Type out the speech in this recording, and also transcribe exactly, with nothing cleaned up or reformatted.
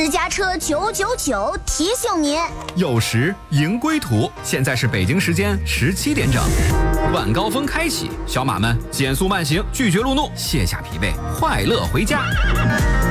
私家车九九九提醒您， 有时迎归途，现在是北京时间十七点整，晚高峰开启，小马们减速慢行，拒绝路怒，卸下疲惫，快乐回家。